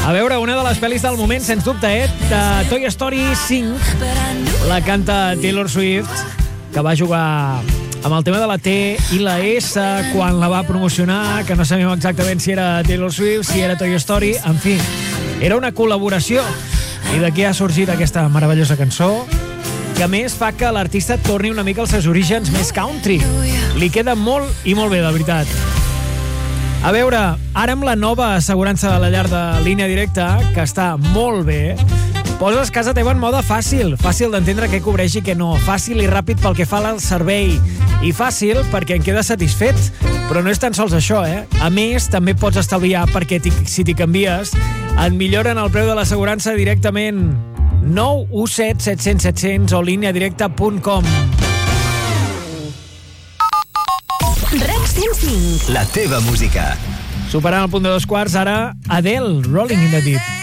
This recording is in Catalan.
A veure, una de les pel·lis del moment, sens dubte, de Toy Story 5. La canta Taylor Swift, que va jugar amb el tema de la T i la S quan la va promocionar, que no sabíem exactament si era Taylor Swift, si era Toy Story, en fi, era una col·laboració. I d'aquí ha sorgit aquesta meravellosa cançó, que a més fa que l'artista torni una mica als seus orígens més country. Li queda molt i molt bé, de veritat. A veure, ara amb la nova assegurança de la llar de Línia Directa, que està molt bé, poses casa teva en mode fàcil. Fàcil d'entendre què cobreix i què no. Fàcil i ràpid pel que fa al servei. I fàcil perquè en quedes satisfet. Però no és tan sols això, A més, també pots estalviar perquè si t'hi canvies, et milloren el preu de l'assegurança directament. 917 700 700 o lineadirecta.com. REC 105. La teva música. Superant el punt de 2 quarts, ara Adele, Rolling in the Deep.